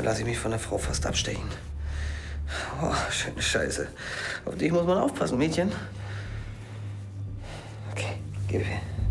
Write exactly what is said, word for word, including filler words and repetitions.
lasse ich mich von der Frau fast abstechen. Oh, schöne Scheiße. Auf dich muss man aufpassen, Mädchen. Okay, gib her.